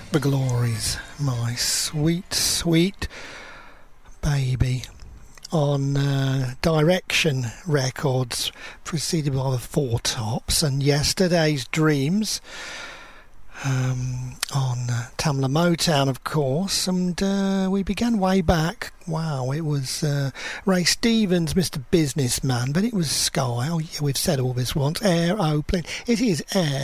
The Glories, my sweet, sweet baby, on Direction Records, preceded by the Four Tops, and Yesterday's Dreams on Tamla Motown, of course. And we began way back. Wow, it was Ray Stevens, Mr. Businessman, but it was Sky. Oh yeah, we've said all this once. Aeroplane. It is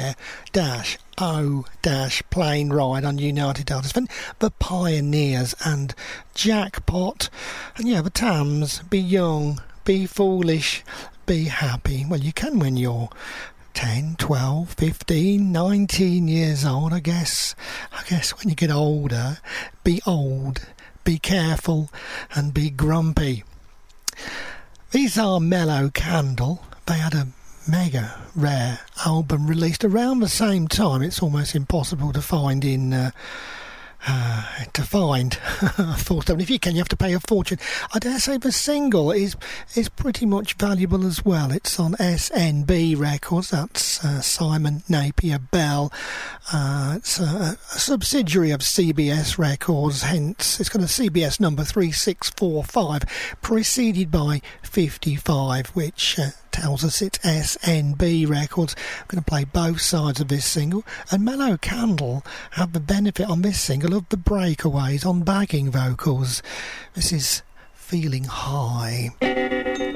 Air-O-Plane Ride on United Artists. The Pioneers and Jackpot. And yeah, the Tams. Be young, be foolish, be happy. Well, you can when you're 10, 12, 15, 19 years old, I guess when you get older, be old, be careful, and be grumpy. These are Mellow Candle. They had a mega rare album released around the same time. It's almost impossible to find in... if you can, you have to pay a fortune. I dare say the single is pretty much valuable as well. It's on SNB Records. That's Simon Napier Bell. It's a subsidiary of CBS Records, hence it's got a CBS number 3645, preceded by 55, which tells us it's SNB Records. I'm going to play both sides of this single, and Mellow Candle have the benefit on this single of the Breakaways on backing vocals. This is Feeling High.